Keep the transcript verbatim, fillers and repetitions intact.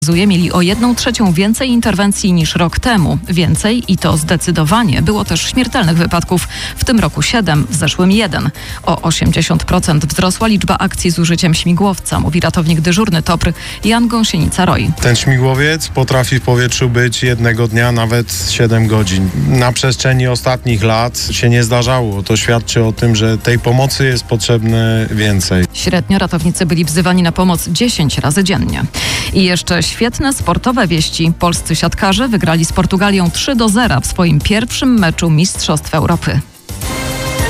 Mieli o jedną trzecią więcej interwencji niż rok temu. Więcej i to zdecydowanie. Było też śmiertelnych wypadków. W tym roku siedem, w zeszłym jeden. O osiemdziesiąt procent wzrosła liczba akcji z użyciem śmigłowca, mówi ratownik dyżurny T O P R Jan Gąsienica-Roy. Ten śmigłowiec potrafi w powietrzu być jednego dnia nawet siedem godzin. Na przestrzeni ostatnich lat się nie zdarzało. To świadczy o tym, że tej pomocy jest potrzebne więcej. Średnio ratownicy byli wzywani na pomoc dziesięć razy dziennie. I jeszcze świetne sportowe wieści. Polscy siatkarze wygrali z Portugalią trzy do zera w swoim pierwszym meczu Mistrzostw Europy.